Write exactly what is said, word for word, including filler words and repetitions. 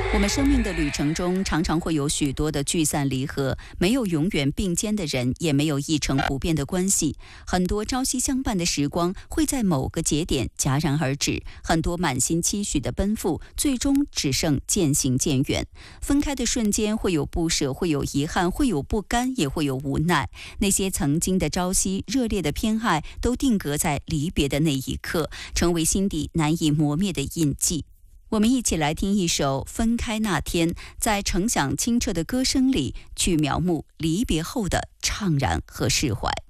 我们生命的旅程中，常常会有许多的聚散离合，没有永远并肩的人，也没有一成不变的关系。很多朝夕相伴的时光，会在某个节点戛然而止；很多满心期许的奔赴，最终只剩渐行渐远。分开的瞬间，会有不舍，会有遗憾，会有不甘，也会有无奈。那些曾经的朝夕、热烈的偏爱，都定格在离别的那一刻，成为心底难以磨灭的印记。我们一起来听一首《分开那天》，在程响清澈的歌声里，去描摹离别后的怅然和释怀。